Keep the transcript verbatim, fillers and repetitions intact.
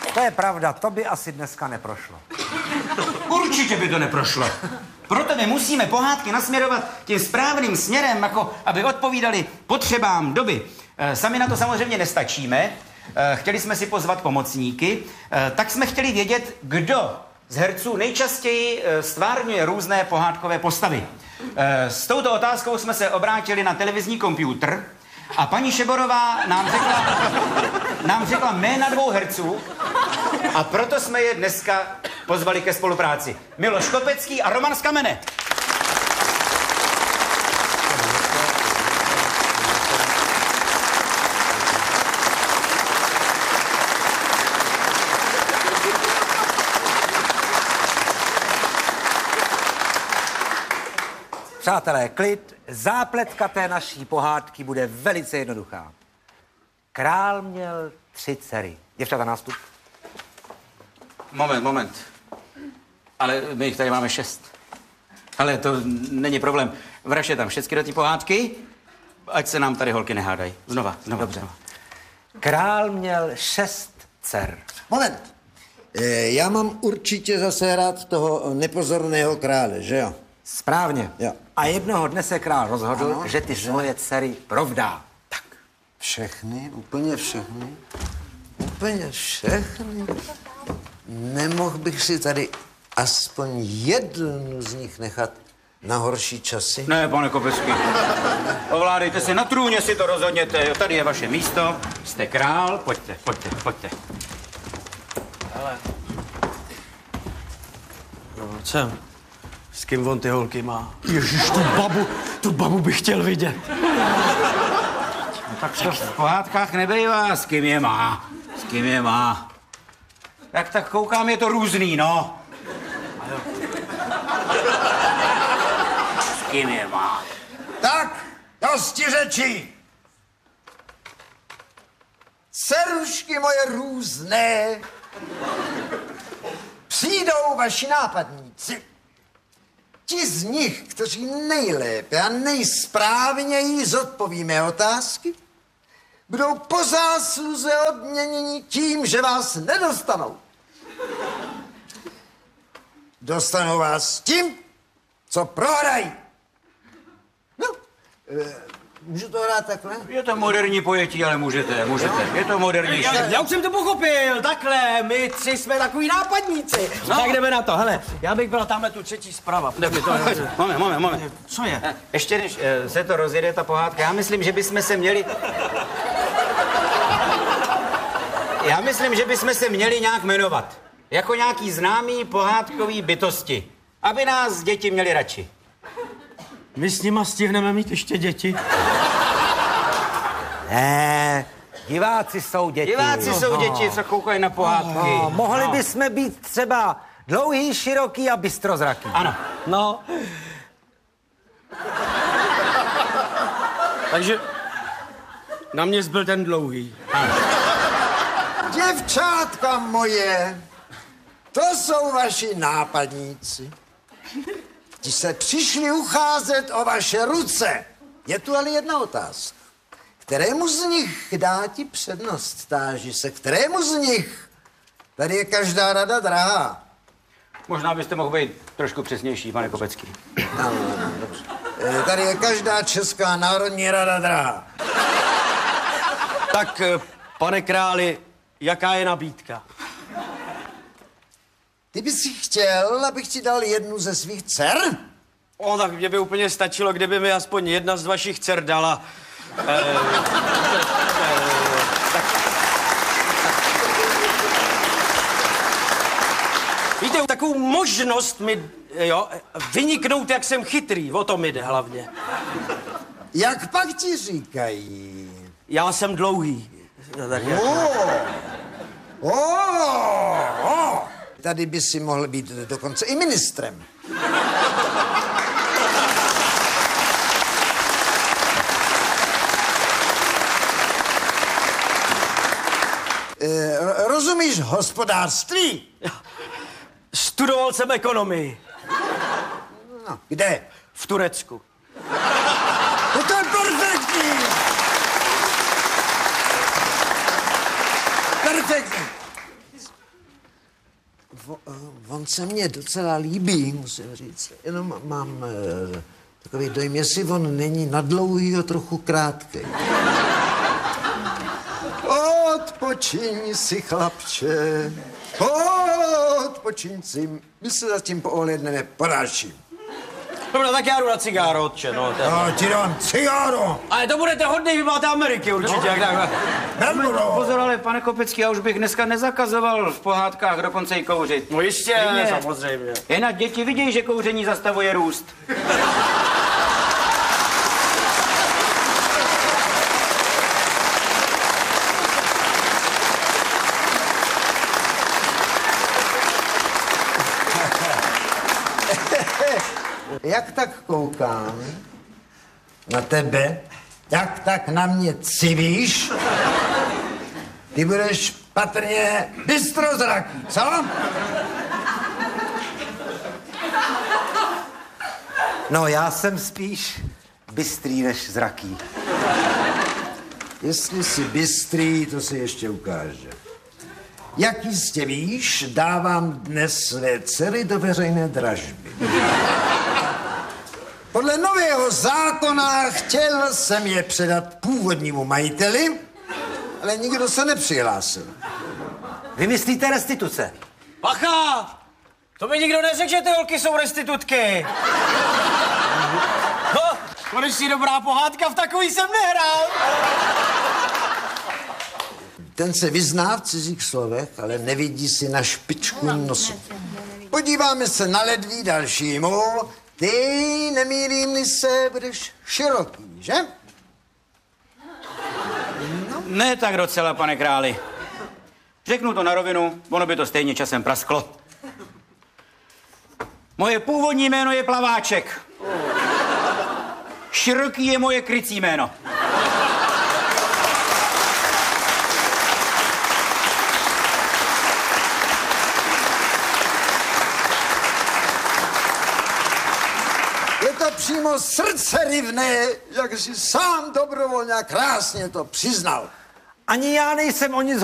To je pravda, to by asi dneska neprošlo. Určitě by to neprošlo. Proto my musíme pohádky nasměrovat tím správným směrem, jako aby odpovídali potřebám doby. E, sami na to samozřejmě nestačíme. E, chtěli jsme si pozvat pomocníky, e, tak jsme chtěli vědět, kdo z herců nejčastěji e, stvárňuje různé pohádkové postavy. E, s touto otázkou jsme se obrátili na televizní počítač a paní Šeborová nám řekla, nám řekla jména dvou herců a proto jsme je dneska pozvali ke spolupráci. Miloš Kopecký a Roman z Kamene. Přátelé, klid, zápletka té naší pohádky bude velice jednoduchá. Král měl tři dcery. Děvčata, nástup. Moment, moment. Ale my jich tady máme šest. Ale to není problém. Vraž je tam všechny do té pohádky, ať se nám tady holky nehádají. Znova, znova. Dobře. Král měl šest dcer. Moment. E, já mám určitě zase rád toho nepozorného krále, že jo? Správně. Jo. A jednoho dne se král rozhodl, Ano, že ty že? svoje dcery provdá. Tak. Všechny? Úplně všechny? Úplně všechny? Nemohl bych si tady aspoň jednu z nich nechat na horší časy? Ne, pane Kopecký. Ovládejte si, na trůně si to rozhodněte. Tady je vaše místo, jste král, pojďte, pojďte, pojďte. Hele. No, co? S kým on ty holky má? Ježiš, tu babu, tu babu bych chtěl vidět. No tak to v pohádkách nebejvá, s kým je má, s kým je má. Jak tak koukám, je to různý, no. S kým je má. Tak, dosti řečí. Dcerušky moje různé, přijdou vaši nápadníci. Ti z nich, kteří nejlépe a nejsprávněji zodpoví mé otázky, budou po zásluze odměněni tím, že vás nedostanou. Dostanou vás tím, co prohrají. No, e, můžu to hrát takhle? Je to moderní pojetí, ale můžete, můžete. Je to modernější. Já, já už jsem to pochopil, takhle, my tři jsme takový nápadníci. No. Tak jdeme na to, hele, já bych byla tamhle tu třetí zprava. Moment, moment, moment. Co je? Ještě než eh, se to rozjede, ta pohádka, já myslím, že bychom se měli... Já myslím, že bychom se měli nějak jmenovat. Jako nějaký známý pohádkový bytosti. Aby nás děti měli radši. My s nima stihneme mít ještě děti? Ne, diváci jsou děti. Diváci jsou děti, co koukají na pohádky. No, mohli bychom být třeba dlouhý, široký a bystrozraký. Ano. No. Takže na mě zbyl ten dlouhý. Děvčátka moje, to jsou vaši nápadníci. Ti se přišli ucházet o vaše ruce. Je tu ale jedna otázka. Kterému z nich dá ti přednost? Táži se, kterému z nich? Tady je každá rada drahá. Možná byste mohl být trošku přesnější, pane Kopecký. No, dobře. E, Tady je každá česká národní rada drahá. Tak, pane králi, jaká je nabídka? Ty bys si chtěl, abych ti dal jednu ze svých dcer? O, tak mě by úplně stačilo, kdyby mi aspoň jedna z vašich dcer dala. E, e, tak, víte, takovou možnost mi, jo, vyniknout, jak jsem chytrý, o to mi jde hlavně. Jak pak ti říkají? Já jsem dlouhý. Tak jak... Oh. Oh. Oh. Tady by si mohl být dokonce i ministrem. E, rozumíš hospodářství? Studoval jsem ekonomii. No, kde? V Turecku. No to je perfektní! Perfektní. o- on se mně docela líbí, musím říct. Jenom mám eh, takový dojem, jestli on není na dlouhýho trochu krátký. Odpočiň si, chlapče. Odpočiň si. My se zatím poohledneme po dalším. Dobře, tak já jdu na cigáro, otče, no. To je... No, ti dám cigáro. Ale to budete hodnej, vy máte Ameriky určitě, jak takhle. Melmuro. Pozor, ale pane Kopecký, já už bych dneska nezakazoval v pohádkách dokonce i kouřit. No jistě, Klidně. samozřejmě. Jen ať děti vidějí, že kouření zastavuje růst. Jak tak koukám na tebe, jak tak na mě civíš, ty budeš patrně bystrozraký, co? No, já jsem spíš bystrý než zraký. Jestli jsi bystrý, to se ještě ukáže. Jak jistě víš, dávám dnes své dcery do veřejné dražby. Podle nového zákona chtěl jsem je předat původnímu majiteli, ale nikdo se nepřihlásil. Vy myslíte restituce? Bacha! To mi nikdo neřekl, že ty holky jsou restitutky. No, konečně dobrá pohádka, v takový jsem nehrál. Ten se vyzná v cizích slovech, ale nevidí si na špičku nosu. Podíváme se na ledví dalšímu. Ty, nemýlím se, budeš široký, že? Ne tak docela, pane králi. Řeknu to na rovinu, ono by to stejně časem prasklo. Moje původní jméno je Plaváček. Široký je moje krycí jméno. Je to přímo srdcerivné, jak jsi sám dobrovolně a krásně to přiznal. Ani já nejsem o nic